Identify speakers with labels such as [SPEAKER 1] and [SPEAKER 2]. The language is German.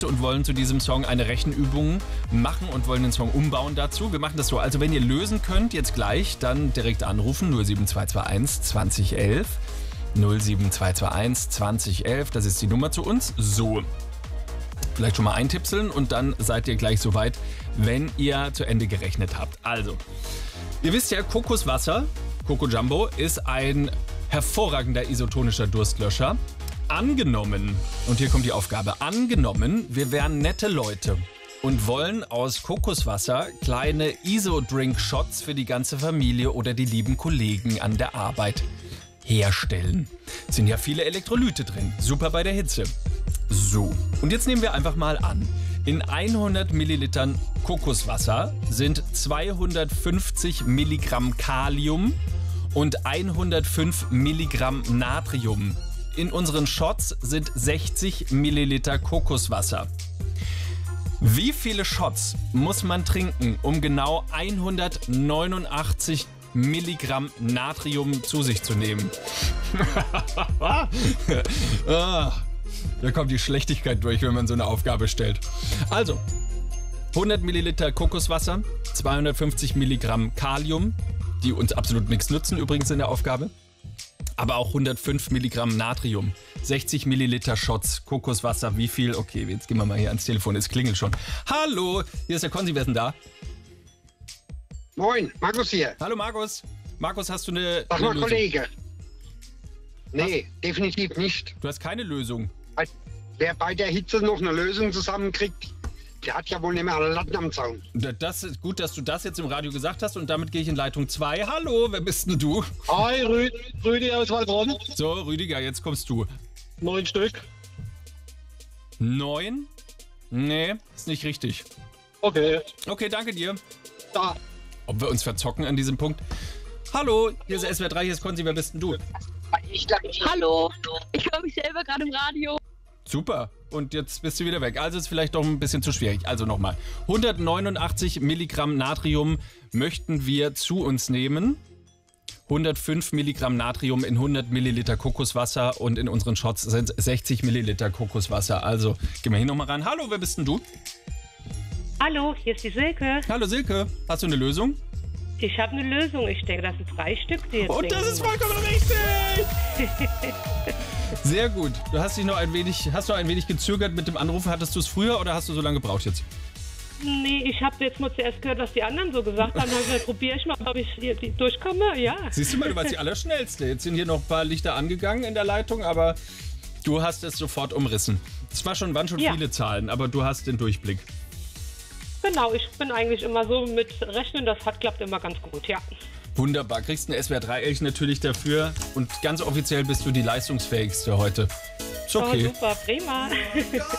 [SPEAKER 1] und wollen zu diesem Song eine Rechenübung machen und wollen den Song umbauen dazu. Wir machen das so, also wenn ihr lösen könnt, jetzt gleich, dann direkt anrufen, 07221 2011. 07221 2011, das ist die Nummer zu uns. So, vielleicht schon mal eintipseln und dann seid ihr gleich soweit, wenn ihr zu Ende gerechnet habt. Also, ihr wisst ja, Kokoswasser, Coco Jumbo, ist ein hervorragender isotonischer Durstlöscher. Angenommen, und hier kommt die Aufgabe, angenommen, wir wären nette Leute und wollen aus Kokoswasser kleine Iso-Drink-Shots für die ganze Familie oder die lieben Kollegen an der Arbeit herstellen. Sind ja viele Elektrolyte drin, super bei der Hitze. So, und jetzt nehmen wir einfach mal an, in 100 Millilitern Kokoswasser sind 250 Milligramm Kalium und 105 Milligramm Natrium. In unseren Shots sind 60 Milliliter Kokoswasser. Wie viele Shots muss man trinken, um genau 189 Milligramm Natrium zu sich zu nehmen? Da kommt die Schlechtigkeit durch, wenn man so eine Aufgabe stellt. Also, 100 Milliliter Kokoswasser, 250 Milligramm Kalium, die uns absolut nichts nützen übrigens in der Aufgabe. Aber auch 105 Milligramm Natrium, 60 Milliliter Shots, Kokoswasser, wie viel? Okay, jetzt gehen wir mal hier ans Telefon, es klingelt schon. Hallo, hier ist der Konzi, wer ist denn da?
[SPEAKER 2] Moin, Markus hier.
[SPEAKER 1] Hallo Markus. Markus, hast du eine
[SPEAKER 2] Sag mal,
[SPEAKER 1] Lösung?
[SPEAKER 2] Kollege. Nee, definitiv nicht.
[SPEAKER 1] Du hast keine Lösung.
[SPEAKER 2] Wer bei der Hitze noch eine Lösung zusammenkriegt, der hat ja wohl nicht mehr alle Latten am Zaun.
[SPEAKER 1] Das ist gut, dass du das jetzt im Radio gesagt hast und damit gehe ich in Leitung 2. Hallo, wer bist denn du?
[SPEAKER 3] Hi, Rüdi aus Waldron.
[SPEAKER 1] So, Rüdiger, jetzt kommst du.
[SPEAKER 3] 9 Stück.
[SPEAKER 1] 9? Nee, ist nicht richtig.
[SPEAKER 3] Okay.
[SPEAKER 1] Okay, danke dir.
[SPEAKER 3] Da.
[SPEAKER 1] Ob wir uns verzocken an diesem Punkt? Hallo, hier ist SWR 3, hier ist Konzi, wer bist denn du?
[SPEAKER 4] Hallo, ich höre mich selber gerade im Radio.
[SPEAKER 1] Super, und jetzt bist du wieder weg. Also ist vielleicht doch ein bisschen zu schwierig. Also nochmal, 189 Milligramm Natrium möchten wir zu uns nehmen. 105 Milligramm Natrium in 100 Milliliter Kokoswasser und in unseren Shots sind 60 Milliliter Kokoswasser. Also gehen wir hier nochmal ran. Hallo, wer bist denn du?
[SPEAKER 5] Hallo, hier ist die Silke.
[SPEAKER 1] Hallo Silke, hast du eine Lösung?
[SPEAKER 5] Ich habe eine Lösung. Ich denke, das sind 3 Stück, die jetzt
[SPEAKER 1] Und das
[SPEAKER 5] trinken.
[SPEAKER 1] ist vollkommen richtig! Sehr gut. Du hast dich noch ein wenig gezögert mit dem Anrufen. Hattest du es früher oder hast du so lange gebraucht jetzt?
[SPEAKER 5] Nee, ich habe jetzt mal zuerst gehört, was die anderen so gesagt haben. Dann probiere ich mal, ob ich hier durchkomme. Ja.
[SPEAKER 1] Siehst du mal, du warst die Allerschnellste. Jetzt sind hier noch ein paar Lichter angegangen in der Leitung, aber du hast es sofort umrissen. Es waren schon
[SPEAKER 5] Ja.
[SPEAKER 1] viele Zahlen, aber du hast den Durchblick.
[SPEAKER 5] Genau, ich bin eigentlich immer so mit Rechnen. Das klappt immer ganz gut, ja.
[SPEAKER 1] Wunderbar. Kriegst ein SWR 3 Elch natürlich dafür. Und ganz offiziell bist du die leistungsfähigste heute. Ist okay.
[SPEAKER 5] Oh, super, prima.